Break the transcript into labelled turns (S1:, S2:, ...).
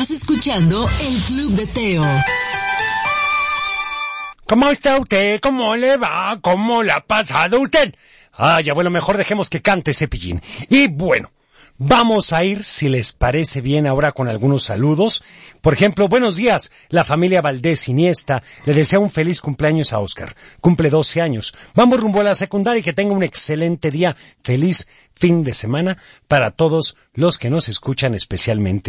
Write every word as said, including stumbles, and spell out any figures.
S1: Estás escuchando el Club de Teo.
S2: ¿Cómo está usted? ¿Cómo le va? ¿Cómo le ha pasado usted? Ay, abuelo, mejor dejemos que cante Cepillín. Y bueno, vamos a ir, si les parece bien, ahora con algunos saludos. Por ejemplo, buenos días, la familia Valdés Iniesta le desea un feliz cumpleaños a Oscar. Cumple doce años. Vamos rumbo a la secundaria y que tenga un excelente día. Feliz fin de semana para todos los que nos escuchan, especialmente